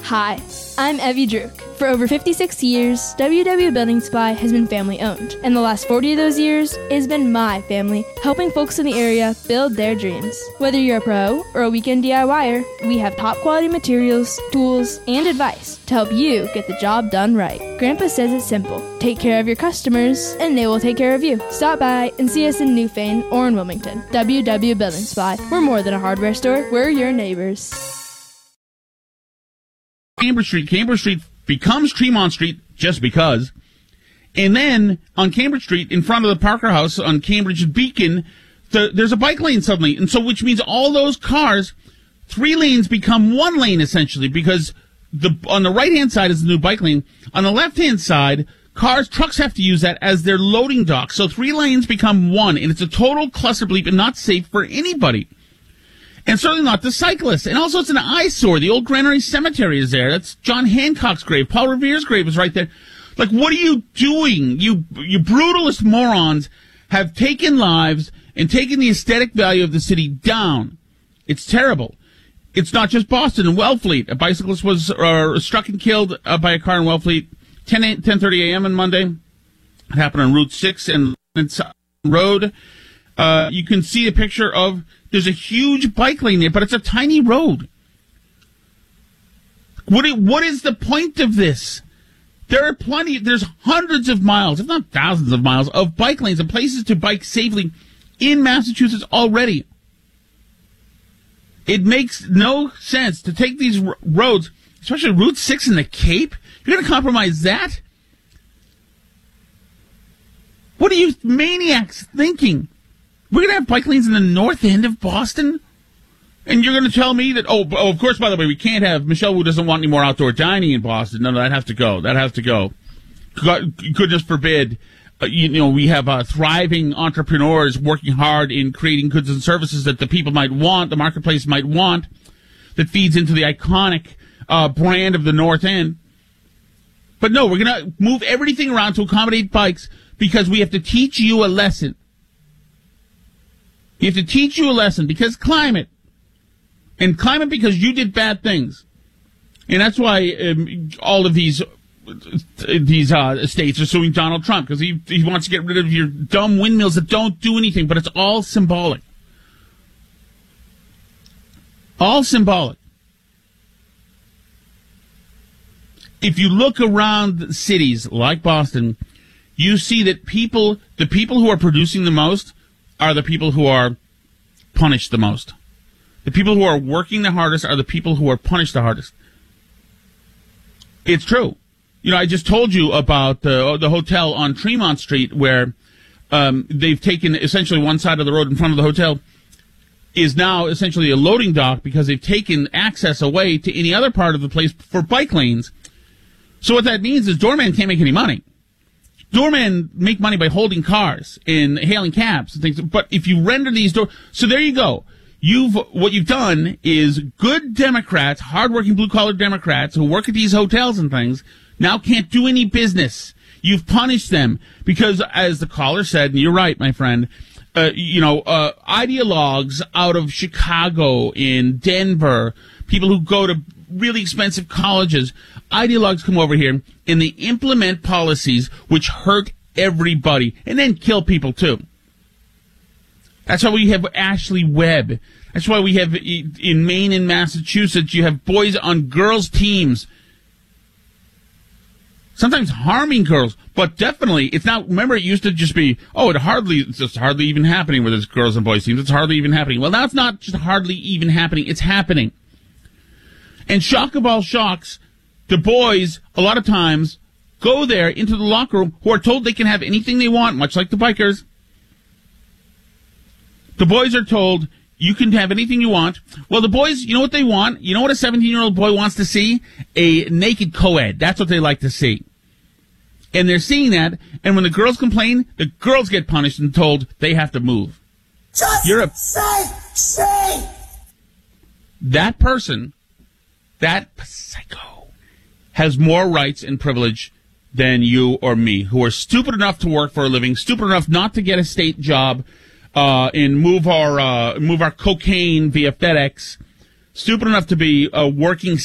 Hi, I'm Evie Druk. For over 56 years, WW Building Supply has been family-owned, and the last 40 of those years, it has been my family helping folks in the area build their dreams. Whether you're a pro or a weekend DIYer, we have top-quality materials, tools, and advice to help you get the job done right. Grandpa says it's simple. Take care of your customers, and they will take care of you. Stop by and see us in Newfane or in Wilmington. WW Building Supply. We're more than a hardware store. We're your neighbors. Cambridge Street becomes Tremont Street just because. And then on Cambridge Street, in front of the Parker House on Cambridge Beacon, there's a bike lane suddenly. And so, which means all those cars, 3 lanes become 1 lane essentially, because on the right-hand side is the new bike lane. On the left-hand side, trucks have to use that as their loading dock. So 3 lanes become 1, and it's a total cluster bleep and not safe for anybody. And certainly not the cyclists. And also it's an eyesore. The old Granary Cemetery is there. That's John Hancock's grave. Paul Revere's grave is right there. Like, what are you doing? You brutalist morons have taken lives and taken the aesthetic value of the city down. It's terrible. It's not just Boston. In Wellfleet, a bicyclist was struck and killed by a car in Wellfleet 10:30 a.m. on Monday. It happened on Route 6 and Road. You can see a picture of, there's a huge bike lane there, but it's a tiny road. What is the point of this? There's hundreds of miles, if not thousands of miles, of bike lanes and places to bike safely in Massachusetts already. It makes no sense to take these roads, especially Route 6 in the Cape. You're going to compromise that? What are you maniacs thinking? We're going to have bike lanes in the north end of Boston? And you're going to tell me that, of course, by the way, we can't have, Michelle Wu doesn't want any more outdoor dining in Boston. No, that has to go. That has to go. Goodness forbid, we have thriving entrepreneurs working hard in creating goods and services that the people might want, the marketplace might want, that feeds into the iconic brand of the North End. But no, we're going to move everything around to accommodate bikes because we have to teach you a lesson. You have to teach you a lesson because climate. And climate because you did bad things. And that's why all of these states are suing Donald Trump, because he wants to get rid of your dumb windmills that don't do anything, but it's all symbolic. All symbolic. If you look around cities like Boston, you see that the people who are producing the most are the people who are punished the most. The people who are working the hardest are the people who are punished the hardest. It's true. I just told you about the hotel on Tremont Street where they've taken essentially one side of the road in front of the hotel is now essentially a loading dock because they've taken access away to any other part of the place for bike lanes. So what that means is doorman can't make any money. Doormen make money by holding cars and hailing cabs and things. But if you render these so there you go. What you've done is good Democrats, hardworking blue-collar Democrats who work at these hotels and things now can't do any business. You've punished them because, as the caller said, and you're right, my friend, ideologues out of Chicago, in Denver, people who go to really expensive colleges, ideologues come over here and they implement policies which hurt everybody and then kill people too. That's why we have Ashley Webb. That's why we have in Maine and Massachusetts, you have boys on girls' teams. Sometimes harming girls, but definitely it's not. Remember, it used to just be, it's just hardly even happening with this girls and boys teams. It's hardly even happening. Well, now it's not just hardly even happening. It's happening. And shock of all shocks, the boys, a lot of times, go there into the locker room who are told they can have anything they want, much like the bikers. The boys are told, you can have anything you want. Well, the boys, you know what they want? You know what a 17-year-old boy wants to see? A naked co-ed. That's what they like to see. And they're seeing that, and when the girls complain, the girls get punished and told they have to move. Say. That person, that psycho, has more rights and privilege than you or me, who are stupid enough to work for a living, stupid enough not to get a state job, and move our cocaine via FedEx, stupid enough to be working